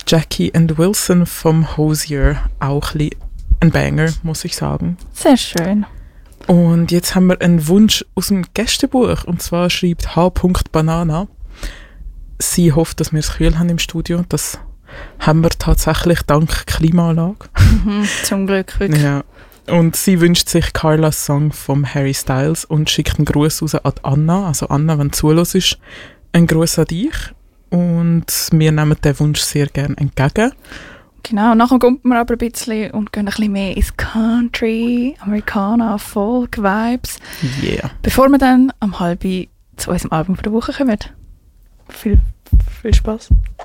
Jackie and Wilson vom Hozier. Auch ein Banger, muss ich sagen. Sehr schön. Und jetzt haben wir einen Wunsch aus dem Gästebuch. Und zwar schreibt H. Banana. Sie hofft, dass wir es kühl haben im Studio. Das haben wir tatsächlich dank Klimaanlage. Zum Glück, wirklich. Ja. Und sie wünscht sich Carlas Song vom Harry Styles und schickt einen Gruß raus an Anna. Also Anna, wenn du zuhörst, einen Gruß an dich. Und wir nehmen den Wunsch sehr gerne entgegen. Genau, nachher kommt man aber ein bisschen und gehen ein bisschen mehr ins Country, Americana, Folk, Vibes. Yeah. Bevor wir dann am 12:30 zu unserem Album der Woche kommen. Viel Spaß.